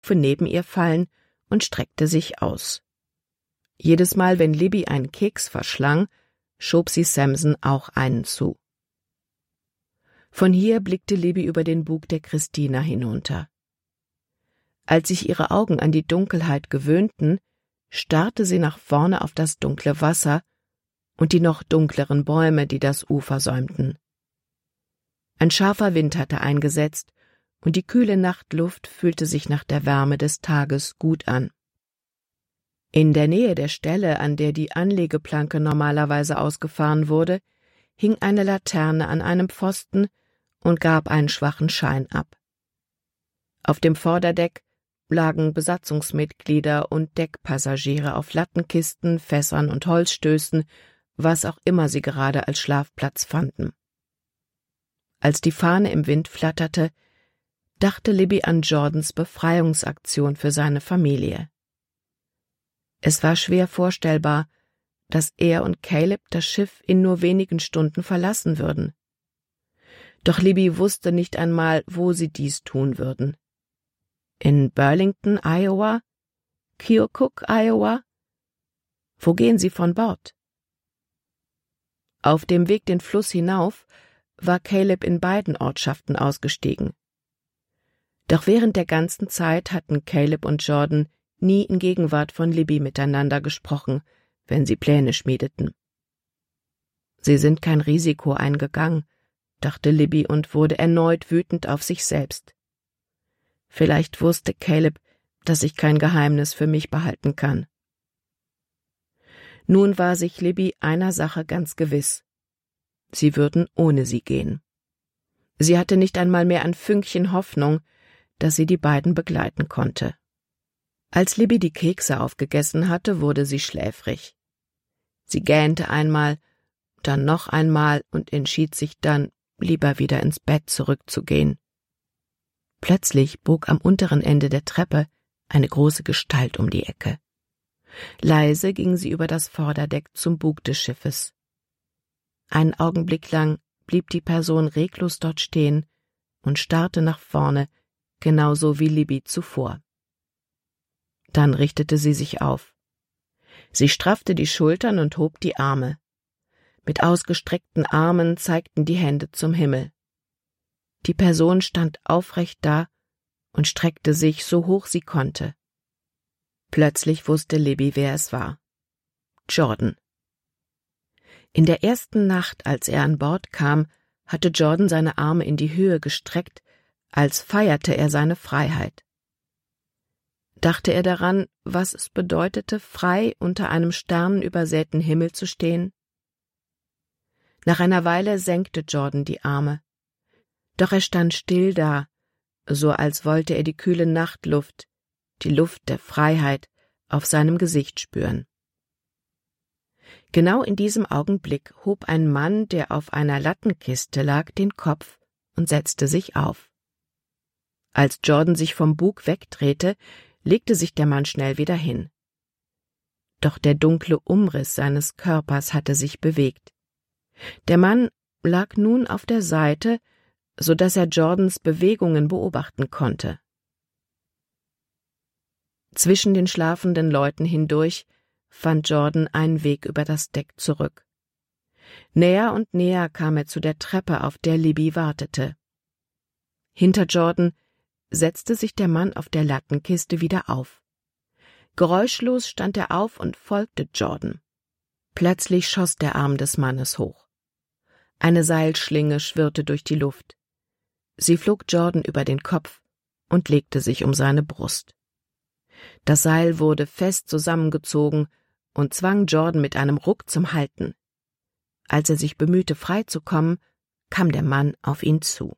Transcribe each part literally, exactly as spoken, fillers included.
neben ihr fallen und streckte sich aus. Jedes Mal, wenn Libby einen Keks verschlang, schob sie Samson auch einen zu. Von hier blickte Libby über den Bug der Christina hinunter. Als sich ihre Augen an die Dunkelheit gewöhnten, starrte sie nach vorne auf das dunkle Wasser und die noch dunkleren Bäume, die das Ufer säumten. Ein scharfer Wind hatte eingesetzt, und die kühle Nachtluft fühlte sich nach der Wärme des Tages gut an. In der Nähe der Stelle, an der die Anlegeplanke normalerweise ausgefahren wurde, hing eine Laterne an einem Pfosten und gab einen schwachen Schein ab. Auf dem Vorderdeck lagen Besatzungsmitglieder und Deckpassagiere auf Lattenkisten, Fässern und Holzstößen, was auch immer sie gerade als Schlafplatz fanden. Als die Fahne im Wind flatterte, dachte Libby an Jordans Befreiungsaktion für seine Familie. Es war schwer vorstellbar, dass er und Caleb das Schiff in nur wenigen Stunden verlassen würden. Doch Libby wusste nicht einmal, wo sie dies tun würden. In Burlington, Iowa? Keokuk, Iowa? Wo gehen sie von Bord? Auf dem Weg den Fluss hinauf war Caleb in beiden Ortschaften ausgestiegen. Doch während der ganzen Zeit hatten Caleb und Jordan nie in Gegenwart von Libby miteinander gesprochen, wenn sie Pläne schmiedeten. Sie sind kein Risiko eingegangen, dachte Libby und wurde erneut wütend auf sich selbst. Vielleicht wusste Caleb, dass ich kein Geheimnis für mich behalten kann. Nun war sich Libby einer Sache ganz gewiss. Sie würden ohne sie gehen. Sie hatte nicht einmal mehr ein Fünkchen Hoffnung, dass sie die beiden begleiten konnte. Als Libby die Kekse aufgegessen hatte, wurde sie schläfrig. Sie gähnte einmal, dann noch einmal und entschied sich dann, lieber wieder ins Bett zurückzugehen. Plötzlich bog am unteren Ende der Treppe eine große Gestalt um die Ecke. Leise ging sie über das Vorderdeck zum Bug des Schiffes. Einen Augenblick lang blieb die Person reglos dort stehen und starrte nach vorne, genauso wie Libby zuvor. Dann richtete sie sich auf. Sie straffte die Schultern und hob die Arme. Mit ausgestreckten Armen zeigten die Hände zum Himmel. Die Person stand aufrecht da und streckte sich so hoch sie konnte. Plötzlich wusste Libby, wer es war. Jordan. In der ersten Nacht, als er an Bord kam, hatte Jordan seine Arme in die Höhe gestreckt, als feierte er seine Freiheit. Dachte er daran, was es bedeutete, frei unter einem sternenübersäten Himmel zu stehen? Nach einer Weile senkte Jordan die Arme. Doch er stand still da, so als wollte er die kühle Nachtluft, die Luft der Freiheit, auf seinem Gesicht spüren. Genau in diesem Augenblick hob ein Mann, der auf einer Lattenkiste lag, den Kopf und setzte sich auf. Als Jordan sich vom Bug wegdrehte, legte sich der Mann schnell wieder hin. Doch der dunkle Umriss seines Körpers hatte sich bewegt. Der Mann lag nun auf der Seite, so dass er Jordans Bewegungen beobachten konnte. Zwischen den schlafenden Leuten hindurch fand Jordan einen Weg über das Deck zurück. Näher und näher kam er zu der Treppe, auf der Libby wartete. Hinter Jordan setzte sich der Mann auf der Lattenkiste wieder auf. Geräuschlos stand er auf und folgte Jordan. Plötzlich schoss der Arm des Mannes hoch. Eine Seilschlinge schwirrte durch die Luft. Sie flog Jordan über den Kopf und legte sich um seine Brust. Das Seil wurde fest zusammengezogen und zwang Jordan mit einem Ruck zum Halten. Als er sich bemühte, frei zu kommen, kam der Mann auf ihn zu.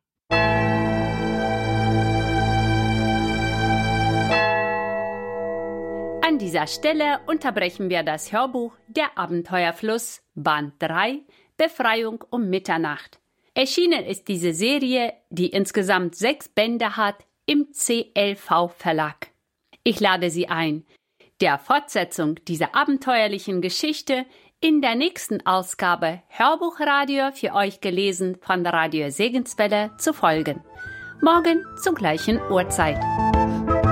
An dieser Stelle unterbrechen wir das Hörbuch Der Abenteuerfluss, Band drei, Befreiung um Mitternacht. Erschienen ist diese Serie, die insgesamt sechs Bände hat, im C L V-Verlag. Ich lade Sie ein, der Fortsetzung dieser abenteuerlichen Geschichte in der nächsten Ausgabe Hörbuchradio für euch gelesen von Radio Segenswelle zu folgen. Morgen zur gleichen Uhrzeit.